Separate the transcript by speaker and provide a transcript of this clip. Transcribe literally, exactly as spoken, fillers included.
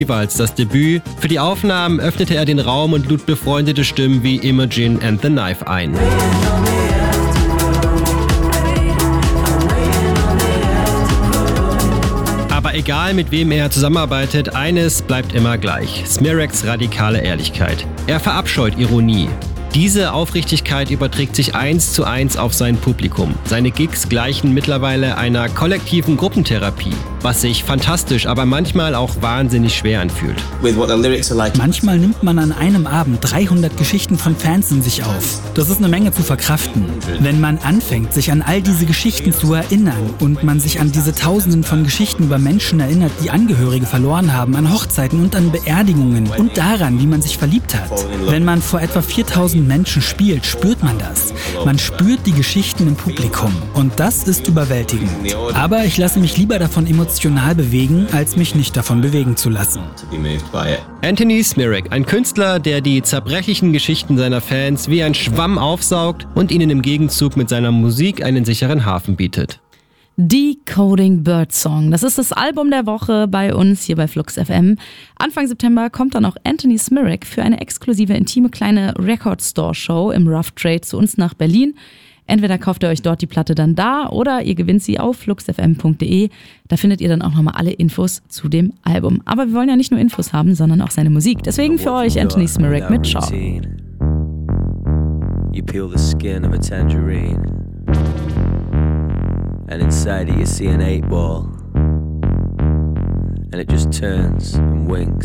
Speaker 1: als das Debüt. Für die Aufnahmen öffnete er den Raum und lud befreundete Stimmen wie Imogen and the Knife ein. Aber egal mit wem er zusammenarbeitet, eines bleibt immer gleich: Smirex radikale Ehrlichkeit. Er verabscheut Ironie. Diese Aufrichtigkeit überträgt sich eins zu eins auf sein Publikum. Seine Gigs gleichen mittlerweile einer kollektiven Gruppentherapie, was sich fantastisch, aber manchmal auch wahnsinnig schwer anfühlt.
Speaker 2: Manchmal nimmt man an einem Abend dreihundert Geschichten von Fans in sich auf. Das ist eine Menge zu verkraften. Wenn man anfängt, sich an all diese Geschichten zu erinnern und man sich an diese Tausenden von Geschichten über Menschen erinnert, die Angehörige verloren haben, an Hochzeiten und an Beerdigungen und daran, wie man sich verliebt hat. Wenn man vor etwa viertausend Menschen spielt, spürt man das. Man spürt die Geschichten im Publikum und das ist überwältigend. Aber ich lasse mich lieber davon emotional bewegen, als mich nicht davon bewegen zu lassen.
Speaker 1: Anthony Smireck, ein Künstler, der die zerbrechlichen Geschichten seiner Fans wie ein Schwamm aufsaugt und ihnen im Gegenzug mit seiner Musik einen sicheren Hafen bietet.
Speaker 3: Decoding Birdsong. Das ist das Album der Woche bei uns hier bei Flux F M. Anfang September kommt dann auch Anthony Smireck für eine exklusive, intime kleine Record Store Show im Rough Trade zu uns nach Berlin. Entweder kauft ihr euch dort die Platte dann da oder ihr gewinnt sie auf flux f m punkt d e. Da findet ihr dann auch nochmal alle Infos zu dem Album. Aber wir wollen ja nicht nur Infos haben, sondern auch seine Musik. Deswegen für euch Anthony Smireck mit Ciao. You peel the skin of a tangerine. And inside it you see an eight ball, and it just turns and winks.